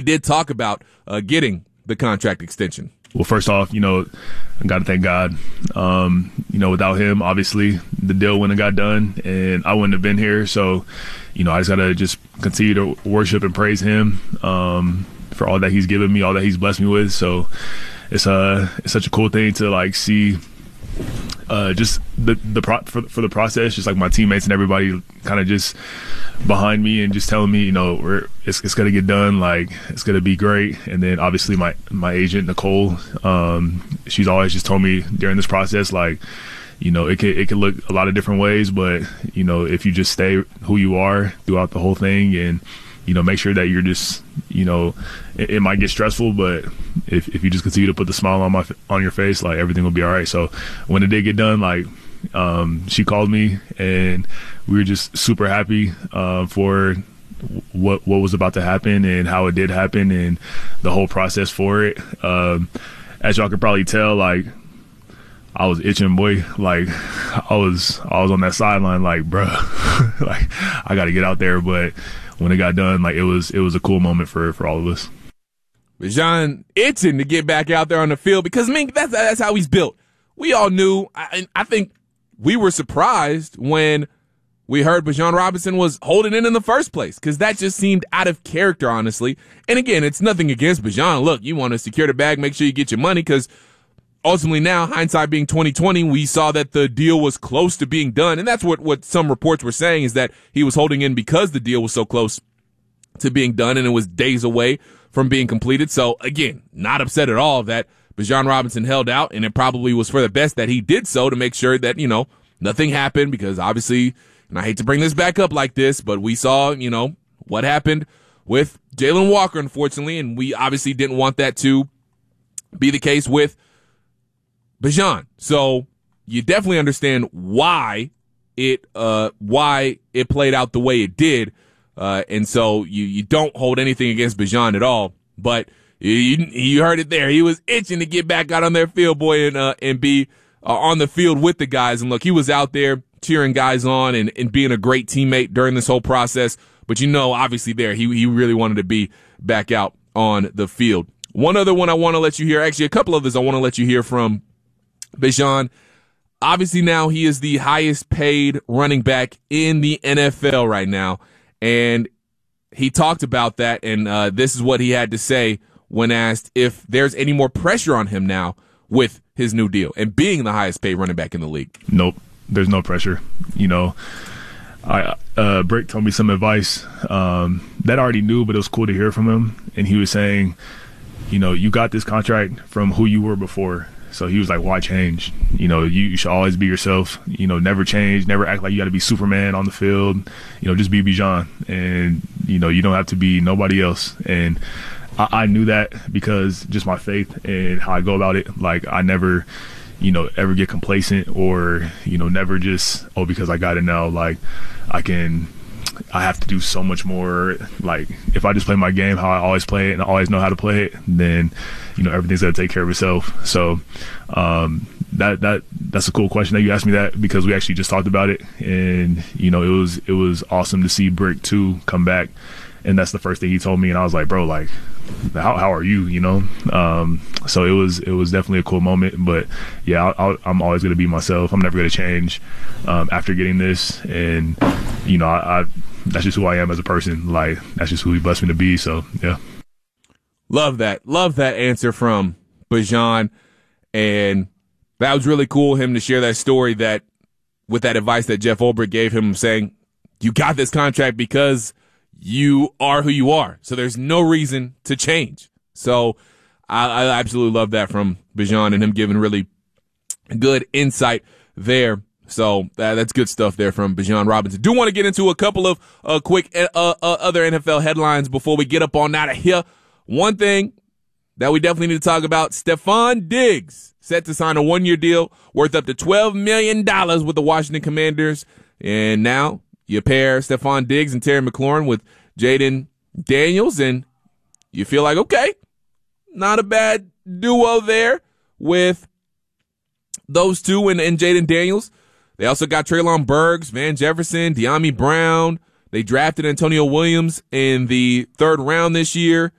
did talk about getting the contract extension. Well, first off, I got to thank God. Without him, obviously, the deal wouldn't have got done, and I wouldn't have been here. So, I just got to just continue to worship and praise him for all that he's given me, all that he's blessed me with. So it's such a cool thing to, like, see just for the process, just like my teammates and everybody kind of just behind me and just telling me, it's gonna get done, like it's gonna be great. And then obviously my agent Nicole, she's always just told me during this process, like, it could look a lot of different ways, but if you just stay who you are throughout the whole thing and make sure that you're just, it might get stressful, but if you just continue to put the smile on your face, like everything will be all right. So when it did get done, like, she called me and we were just super happy for what was about to happen and how it did happen and the whole process for it. As y'all could probably tell, like, I was itching, boy. Like, I was on that sideline, like, bruh, like, I got to get out there. But when it got done, like, it was a cool moment for all of us. Bijan itching to get back out there on the field because, I mean, that's how he's built. We all knew. I think we were surprised when we heard Bijan Robinson was holding in the first place because that just seemed out of character, honestly. And again, it's nothing against Bijan. Look, you want to secure the bag, make sure you get your money because ultimately now, hindsight being 2020, we saw that the deal was close to being done. And that's what some reports were saying, is that he was holding in because the deal was so close to being done and it was days away from being completed. So again, not upset at all that Bijan Robinson held out, and it probably was for the best that he did so to make sure that, nothing happened, because obviously, and I hate to bring this back up like this, but we saw, what happened with Jalen Walker, unfortunately, and we obviously didn't want that to be the case with Bijan. So you definitely understand why it played out the way it did. And so you don't hold anything against Bijan at all, but you heard it there. He was itching to get back out on their field, boy, and be on the field with the guys. And look, he was out there cheering guys on and being a great teammate during this whole process. But obviously there, he really wanted to be back out on the field. One other one I want to let you hear, actually a couple others I want to let you hear from Bijan. Obviously now he is the highest paid running back in the NFL right now. And he talked about that, and this is what he had to say when asked if there's any more pressure on him now with his new deal and being the highest paid running back in the league. Nope, there's no pressure. Brick told me some advice that I already knew, but it was cool to hear from him. And he was saying, you got this contract from who you were before. So he was like, why change? You should always be yourself, never change, never act like you got to be Superman on the field, just be Bijan. And, you don't have to be nobody else. And I knew that because just my faith and how I go about it. Like, I never, ever get complacent or, never just, because I got it now, like I have to do so much more. Like, if I just play my game how I always play it and I always know how to play it, then, everything's going to take care of itself. So that's a cool question that you asked me that, because we actually just talked about it. And, it was awesome to see Brick too come back. And that's the first thing he told me. And I was like, bro, like, how are you, So it was definitely a cool moment. But yeah, I'm always going to be myself. I'm never going to change after getting this. And, that's just who I am as a person. Like, that's just who he blessed me to be. So, yeah. Love that answer from Bijan. And that was really cool, him to share that story, that with that advice that Jeff Ulbrich gave him, saying, you got this contract because you are who you are. So there's no reason to change. So I absolutely love that from Bijan, and him giving really good insight there. So that's good stuff there from Bijan Robinson. Do want to get into a couple of quick other NFL headlines before we get up on out of here. One thing that we definitely need to talk about, Stefon Diggs set to sign a one-year deal worth up to $12 million with the Washington Commanders. And now you pair Stefon Diggs and Terry McLaurin with Jaden Daniels, and you feel like, okay, not a bad duo there with those two and Jaden Daniels. They also got Treylon Burks, Van Jefferson, De'Ami Brown. They drafted Antonio Williams in the third round this year.